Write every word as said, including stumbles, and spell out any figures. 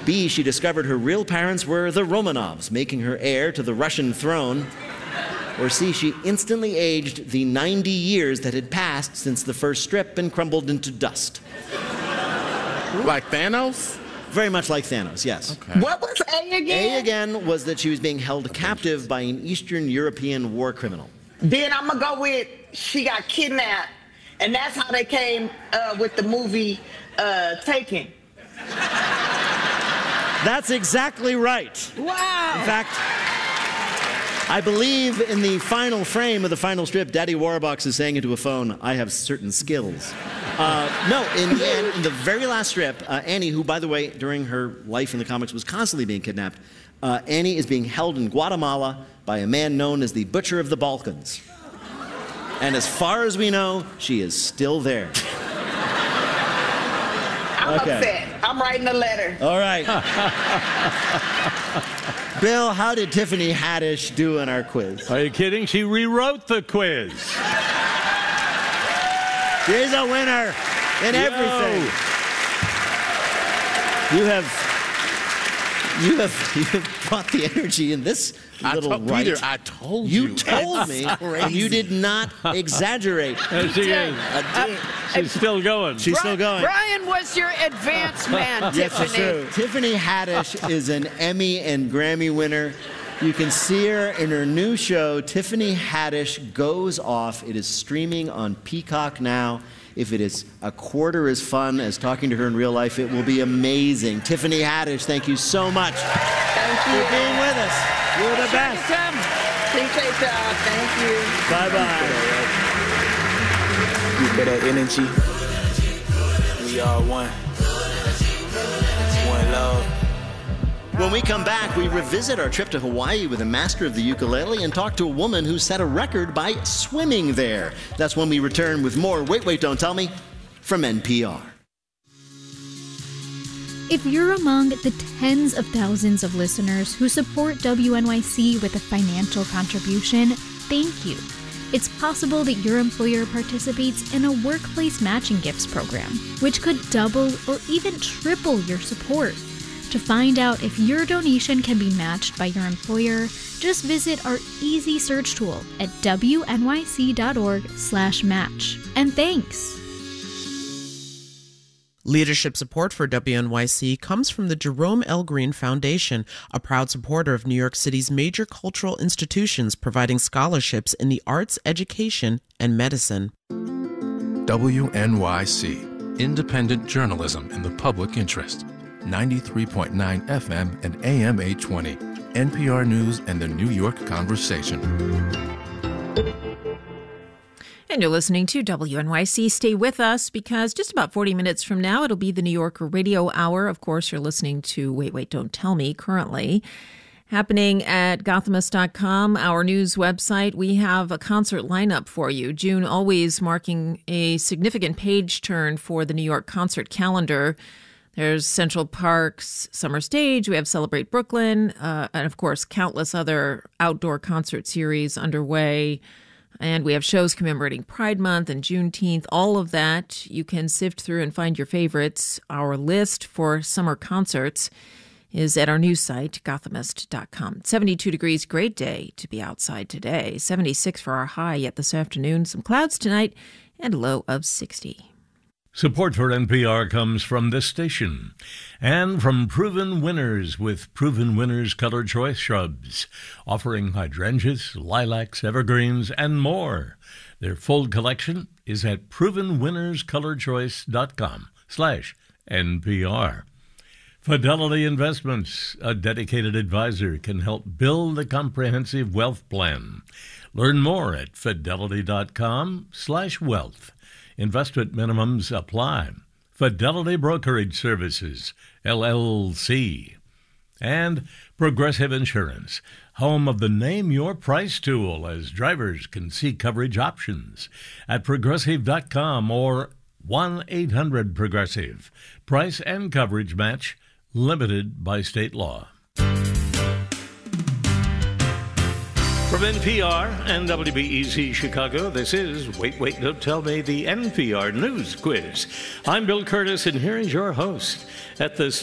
B, she discovered her real parents were the Romanovs, making her heir to the Russian throne. Or C, she instantly aged the ninety years that had passed since the first strip and crumbled into dust. Like Thanos? Very much like Thanos, yes. Okay. What was A again? A again was that she was being held captive by an Eastern European war criminal. Then I'm going to go with she got kidnapped, and that's how they came uh, with the movie uh, Taken. That's exactly right. Wow. In fact, I believe in the final frame of the final strip, Daddy Warbucks is saying into a phone, I have certain skills. Uh, no, in the end, in the very last strip, uh, Annie, who, by the way, during her life in the comics was constantly being kidnapped, uh, Annie is being held in Guatemala by a man known as the Butcher of the Balkans. And as far as we know, she is still there. I'm Okay. upset. I'm writing a letter. All right. Bill, how did Tiffany Haddish do in our quiz? Are you kidding? She rewrote the quiz. She's a winner in Yo. everything. You have, you have, you have brought the energy in this I little told right. Peter, I told you. You told me, Crazy. and you did not exaggerate. There she is. She's still going. She's still going. Brian was your advance man, Yes, it's Tiffany. true. Tiffany Haddish is an Emmy and Grammy winner. You can see her in her new show, Tiffany Haddish Goes Off. It is streaming on Peacock now. If it is a quarter as fun as talking to her in real life, it will be amazing. Tiffany Haddish, thank you so much Thank you. for being with us. You're the best. Appreciate y'all. Thank you. Bye-bye. You feel that energy? We are one. One love. When we come back, we revisit our trip to Hawaii with a master of the ukulele and talk to a woman who set a record by swimming there. That's when we return with more Wait, Wait, Don't Tell Me from N P R. If you're among the tens of thousands of listeners who support W N Y C with a financial contribution, thank you. It's possible that your employer participates in a workplace matching gifts program, which could double or even triple your support. To find out if your donation can be matched by your employer, just visit our easy search tool at W N Y C dot org slash match. And thanks! Leadership support for W N Y C comes from the Jerome L. Green Foundation, a proud supporter of New York City's major cultural institutions providing scholarships in the arts, education, and medicine. W N Y C, independent journalism in the public interest. ninety-three point nine F M and A M eight twenty. N P R News and the New York Conversation. And you're listening to W N Y C. Stay with us because just about forty minutes from now, it'll be the New Yorker Radio Hour. Of course, you're listening to Wait, Wait, Don't Tell Me currently. Happening at Gothamist dot com, our news website, we have a concert lineup for you. June always marking a significant page turn for the New York concert calendar. There's Central Park's Summer Stage, we have Celebrate Brooklyn, uh, and of course, countless other outdoor concert series underway. And we have shows commemorating Pride Month and Juneteenth, all of that. You can sift through and find your favorites. Our list for summer concerts is at our news site, Gothamist dot com. seventy-two degrees, great day to be outside today. seventy-six for our high yet this afternoon. Some clouds tonight and a low of sixty. Support for N P R comes from this station and from Proven Winners with Proven Winners Color Choice Shrubs, offering hydrangeas, lilacs, evergreens, and more. Their full collection is at proven winners color choice dot com slash N P R. Fidelity Investments, a dedicated advisor, can help build a comprehensive wealth plan. Learn more at fidelity dot com slash wealth. Investment minimums apply. Fidelity Brokerage Services, L L C. And Progressive Insurance, home of the Name Your Price tool, as drivers can see coverage options at progressive dot com or one eight hundred Progressive. Price and coverage match limited by state law. From N P R and W B E Z Chicago, this is Wait, Wait, Don't Tell Me, the N P R News Quiz. I'm Bill Curtis, and here is your host at this